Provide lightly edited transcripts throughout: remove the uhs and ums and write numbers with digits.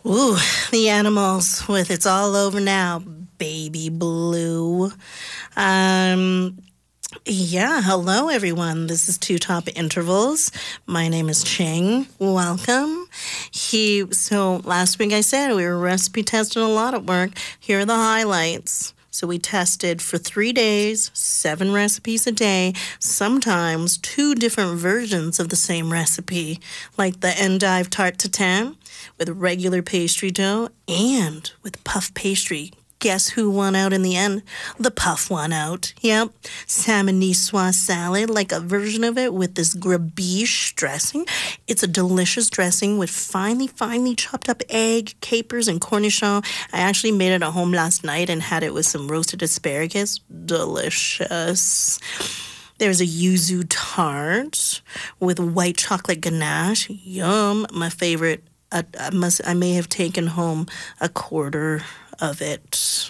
Ooh, the animals with It's All Over Now, Baby Blue. Um, hello everyone. This is Two Top Intervals. My name is Cheng. Welcome. So last week I said we were recipe testing a lot at work. Here are the highlights. So we tested for 3 days, 7 recipes a day, sometimes 2 different versions of the same recipe, like the endive tarte tatin with regular pastry dough and with puff pastry. Guess who won out in the end? The puff won out. Yep. Salmon niçoise salad, like a version of it with this grabiche dressing. It's a delicious dressing with finely chopped up egg, capers, and cornichon. I actually made it at home last night and had it with some roasted asparagus. Delicious. There's a yuzu tart with white chocolate ganache. Yum. My favorite. I may have taken home a quarter of it.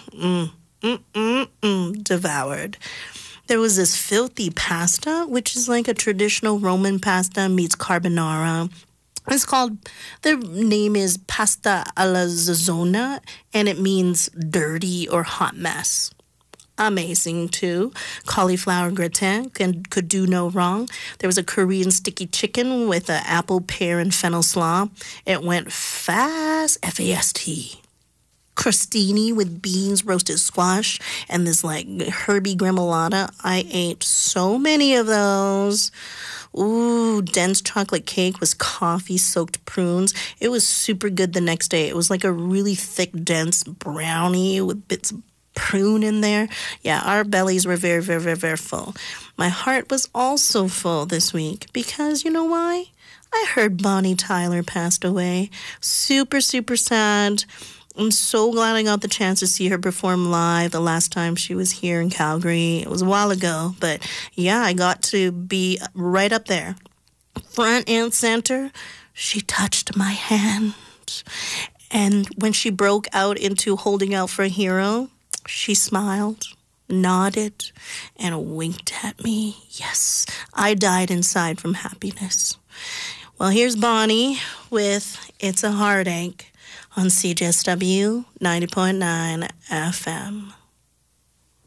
Devoured. There was this filthy pasta, which is like a traditional Roman pasta meets carbonara. The name is pasta alla zona, and it means dirty or hot mess. Amazing too. Cauliflower gratin could do no wrong. There was a Korean sticky chicken with an apple, pear, and fennel slaw. It went fast, F-A-S-T. Crostini with beans, roasted squash, and this like herby gremolata. I ate so many of those. Ooh, dense chocolate cake with coffee-soaked prunes. It was super good the next day. It was like a really thick, dense brownie with bits of prune in there. Yeah, our bellies were very, very, very, very full. My heart was also full this week because you know why? I heard Bonnie Tyler passed away. Super, super sad. I'm so glad I got the chance to see her perform live the last time she was here in Calgary. It was a while ago, but yeah, I got to be right up there. Front and center, she touched my hand. And when she broke out into Holding Out for a Hero, she smiled, nodded, and winked at me. Yes, I died inside from happiness. Well, here's Bonnie with It's a Heartache on CJSW 90.9 FM.